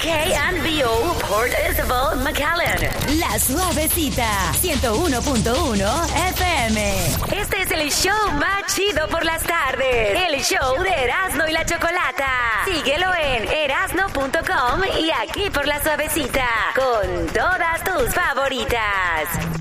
KNBO Port Isabel, McAllen. La Suavecita, 101.1 FM. Este es el show más chido por las tardes. El show de Erasmo y la Chocolata. Síguelo en erasmo.com y aquí por La Suavecita. Con todas tus favoritas.